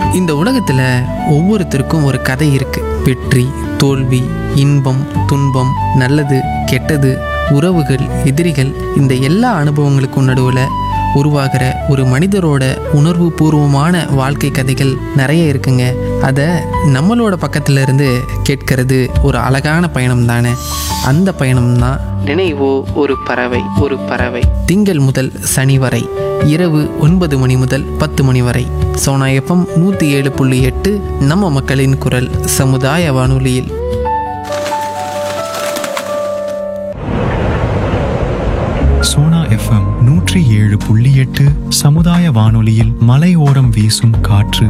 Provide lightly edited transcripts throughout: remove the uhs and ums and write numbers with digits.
இந்த உலகத்தில் ஒவ்வொருத்தருக்கும் ஒரு கதை இருக்கு. வெற்றி, தோல்வி, இன்பம், துன்பம், நல்லது, கெட்டது, உறவுகள், எதிரிகள், இந்த எல்லா அனுபவங்களுக்கும் நடுவில் உருவாகிற ஒரு மனிதரோட உணர்வு பூர்வமான வாழ்க்கை கதைகள் நிறைய இருக்குங்க. அதை நம்மளோட பக்கத்துல இருந்து கேட்கறது ஒரு அழகான பயணம் தானே. அந்த பயணம் தான் நினைவோ ஒரு பறவை. ஒரு பறவை திங்கள் முதல் சனி வரை இரவு 9 மணி முதல் 10 மணி வரை சோனா எஃப்எம் 107.8 நம்ம மக்களின் குரல் சமுதாய வானொலியில். சோனா எஃப்எம் 107.8 சமுதாய வானொலியில் மலையோரம் வீசும் காற்று.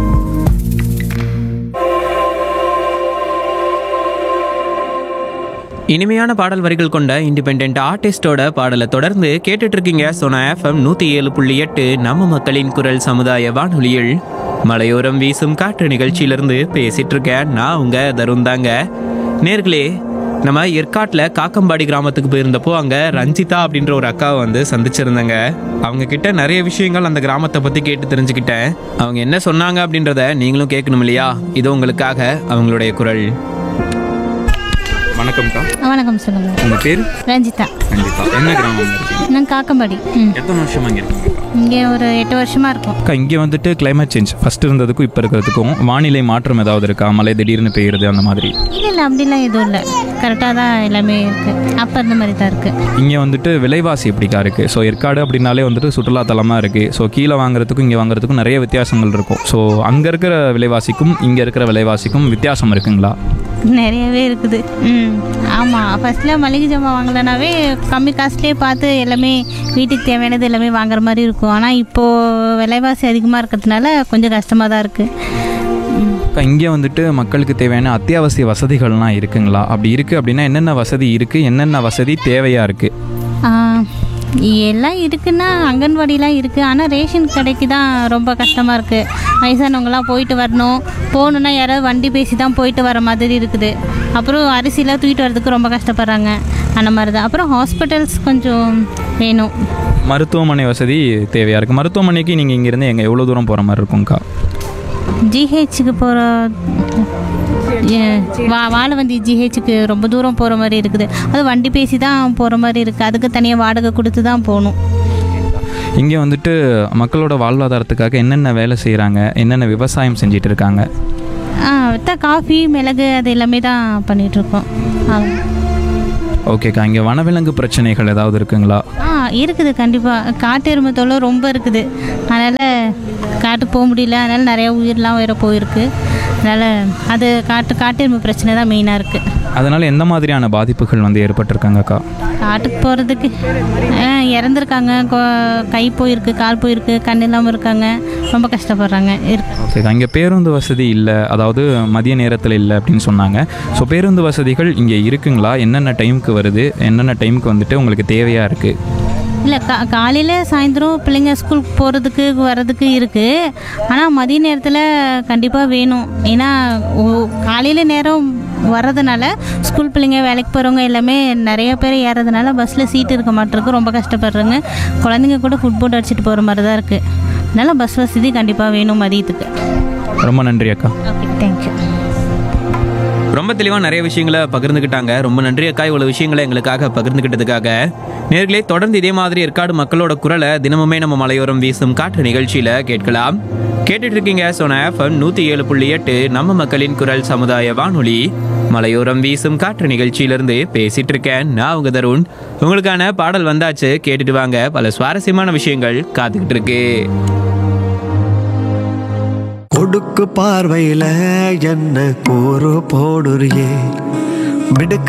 இனிமையான பாடல் வரிகள் கொண்ட இண்டிபெண்ட் ஆர்டிஸ்டோட பாடலை தொடர்ந்து கேட்டுட்டு இருக்கீங்க சோனா எஃப்எம் 107.8 நம்ம மக்களின் குரல் சமுதாய வானொலியில் மலையோரம் வீசும் காற்று நிகழ்ச்சியிலிருந்து பேசிட்டு இருக்கேன். நான் உங்க தருண் தாங்க. நேர்களே, நம்ம ஏற்காட்டில் காக்கம்பாடி கிராமத்துக்கு போயிருந்தப்போ அங்கே ரஞ்சிதா அப்படின்ற ஒரு அக்காவை சந்திச்சிருந்தாங்க. அவங்க கிட்ட நிறைய விஷயங்கள் அந்த கிராமத்தை பற்றி கேட்டு தெரிஞ்சுக்கிட்டேன். அவங்க என்ன சொன்னாங்க அப்படின்றத நீங்களும் கேட்கணும் இல்லையா? இது உங்களுக்காக அவங்களுடைய குரல். வணக்கம்க்கா. வணக்கம், சொல்லுங்க. உங்கள் பேர்? ரஞ்சிதா. ரஞ்சிதா, என்ன கிராமம் இருக்கீங்க? நான் காக்கம்பாடி. எத்தனை வருஷமா இங்கே இருக்கீங்க? இங்கே ஒரு 8 வருஷமா இருக்கும். அக்கா, இங்கே வந்துட்டு கிளைமேட் சேஞ்ச் ஃபஸ்ட்டு இருந்ததுக்கும் இப்போ இருக்கிறதுக்கும் வானிலை மாற்றம் ஏதாவது இருக்கா? மழை திடீர்னு பெய்யுறது அந்த மாதிரி? இல்லை அப்படிலாம் எதுவும் இல்லை, கரெக்டாக தான் எல்லாமே இருக்குது. அப்போ இந்த மாதிரி தான் இருக்குது. இங்கே வந்துட்டு விலைவாசி எப்படிக்கா இருக்குது? ஸோ ஏற்காடு அப்படின்னாலே வந்துட்டு சுற்றுலாத்தலமாக இருக்குது. ஸோ கீழே வாங்குறதுக்கும் இங்கே வாங்குறதுக்கும் நிறைய வித்தியாசங்கள் இருக்கும். ஸோ அங்கே இருக்கிற விலைவாசிக்கும் இங்கே இருக்கிற விலைவாசிக்கும் வித்தியாசம் இருக்குங்களா? நிறையவே இருக்குது. ஆமாம், ஃபஸ்ட்டில் மளிகை ஜாமான் வாங்கலனாவே கம்மி காசுலேயே பார்த்து எல்லாமே வீட்டுக்கு தேவையானது எல்லாமே வாங்குற மாதிரி இருக்கும். ஆனால் இப்போது விலைவாசி அதிகமாக இருக்கிறதுனால கொஞ்சம் கஷ்டமாக தான் இருக்குது. இங்கே வந்துட்டு மக்களுக்கு தேவையான அத்தியாவசிய வசதிகள்லாம் இருக்குங்களா? அப்படி இருக்குது அப்படின்னா என்னென்ன வசதி இருக்குது, என்னென்ன வசதி தேவையாக இருக்குது? எல்லாம் இருக்குன்னா அங்கன்வாடிலாம் இருக்குது. ஆனால் ரேஷன் கடைக்கு தான் ரொம்ப கஷ்டமாக இருக்குது. வயசானவங்களாம் போயிட்டு வரணும், போகணுன்னா யாராவது வண்டி பேசி தான் போயிட்டு வர மாதிரி இருக்குது. அப்புறம் அரிசிலாம் தூக்கிட்டு வரதுக்கு ரொம்ப கஷ்டப்படுறாங்க. அந்த மாதிரி தான். அப்புறம் ஹாஸ்பிட்டல்ஸ் கொஞ்சம் வேணும். மருத்துவமனை வசதி தேவையாக இருக்குது. மருத்துவமனைக்கு நீங்கள் இங்கேருந்து எங்கே எவ்வளோ தூரம் போகிற மாதிரி இருக்கும்க்கா? ஜிஹெச்சுக்கு போகிற வாழவந்தி ஜிஹெச்சுக்கு ரொம்ப தூரம் போகிற மாதிரி இருக்குது. அது வண்டி பேசி தான் போகிற மாதிரி இருக்குது. அதுக்கு தனியாக வாடகை கொடுத்து தான் போகணும். இங்கே வந்துட்டு மக்களோட வாழ்வாதாரத்துக்காக என்னென்ன வேலை செய்கிறாங்க, என்னென்ன விவசாயம் செஞ்சிட்டு இருக்காங்க? காஃபி, மிளகு, அது எல்லாமே தான் பண்ணிகிட்ருக்கோம். ஓகேக்கா. இங்கே வனவிலங்கு பிரச்சனைகள் ஏதாவது இருக்குங்களா? இருக்குது கண்டிப்பாக. காட்டு எருமை தொல்லை ரொம்ப இருக்குது. அதனால் காட்டுக்கு போக முடியல. அதனால் நிறையா உயிரெலாம் வேறு போயிருக்கு. அதனால் அது காட்டு எருமை பிரச்சனை தான் மெயினாக இருக்குது. அதனால் எந்த மாதிரியான பாதிப்புகள் ஏற்பட்டிருக்காங்கக்கா? காட்டுக்கு போகிறதுக்கு இறந்துருக்காங்க, கை போயிருக்கு, கால் போயிருக்கு, கண் இல்லாமல் இருக்காங்க, ரொம்ப கஷ்டப்படுறாங்க. ஓகேக்கா. இங்கே பேருந்து வசதி இல்லை, அதாவது மதிய நேரத்தில் இல்லை அப்படின்னு சொன்னாங்க. ஸோ பேருந்து வசதிகள் இங்கே இருக்குங்களா? என்னென்ன டைமுக்கு வருது, என்னென்ன டைமுக்கு வந்துட்டு உங்களுக்கு தேவையாக இருக்குது? இல்லை, காலையில் சாயந்தரம் பிள்ளைங்க ஸ்கூலுக்கு போகிறதுக்கு வர்றதுக்கு இருக்குது. ஆனால் மதிய நேரத்தில் கண்டிப்பாக வேணும். ஏன்னா காலையில் நேரம் வர்றதுனால ஸ்கூல் பிள்ளைங்க, வேலைக்கு போகிறவங்க எல்லாமே நிறைய பேர் ஏறதுனால பஸ்ஸில் சீட்டு இருக்க மாட்டிருக்கு, ரொம்ப கஷ்டப்படுறாங்க. குழந்தைங்க கூட ஃபுட்போர்ட் அடிச்சுட்டு போகிற மாதிரி தான் இருக்குது. அதனால் பஸ் வசதி கண்டிப்பாக வேணும் மதியத்துக்கு. ரொம்ப நன்றி அக்கா. Okay, thank you. ரொம்ப தெளிவாக நிறைய விஷயங்களை பகிர்ந்துக்கிட்டாங்க. ரொம்ப நன்றி அக்கா, இவ்வளோ விஷயங்களை எங்களுக்காக பகிர்ந்துக்கிட்டதுக்காக. நேர்களே, தொடர்ந்து இதே மாதிரி ஏற்காடு மக்களோட குரலை தினமுமே நம்ம மலையோரம் வீசும் காற்று நிகழ்ச்சியில் கேட்கலாம். கேட்டுட்டு இருக்கீங்க சோனா எஃப்எம் 107.8 நம்ம மக்களின் குரல் சமுதாய வானொலி மலையோரம் வீசும் காற்று நிகழ்ச்சியிலிருந்து பேசிட்டு இருக்கேன். நான் உங்க தருண். உங்களுக்கான பாடல் வந்தாச்சு, கேட்டுட்டு வாங்க. பல சுவாரஸ்யமான விஷயங்கள் காத்துக்கிட்டு இருக்கு. கொடுக்கு பார்வையில என்ன கூறு போடுறியே.